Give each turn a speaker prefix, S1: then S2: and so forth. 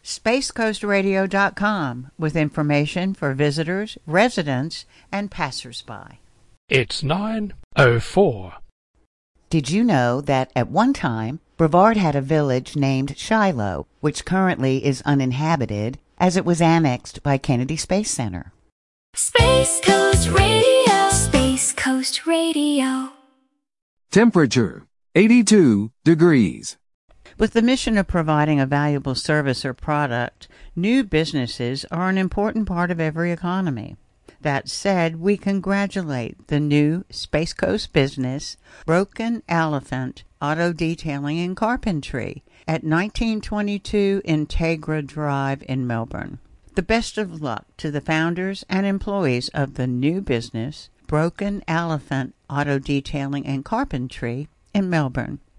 S1: SpaceCoastRadio.com with information for visitors, residents, and passersby.
S2: It's 9:04.
S1: Did you know that at one time, Brevard had a village named Shiloh, which currently is uninhabited as it was annexed by Kennedy Space Center?
S3: Space Coast Radio. Space Coast Radio.
S4: Temperature 82 degrees.
S1: With the mission of providing a valuable service or product, new businesses are an important part of every economy. That said, we congratulate the new Space Coast business, Broken Elephant Auto Detailing and Carpentry, at 1922 Integra Drive in Melbourne. The best of luck to the founders and employees of the new business, Broken Elephant Auto Detailing and Carpentry in Melbourne.